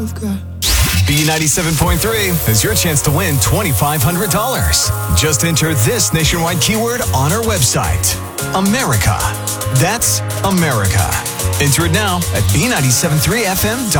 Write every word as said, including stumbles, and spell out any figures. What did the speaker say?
B ninety-seven point three is your chance to win twenty-five hundred dollars. Just enter this nationwide keyword on our website. America. That's America. Enter it now at B nine seven three F M dot com.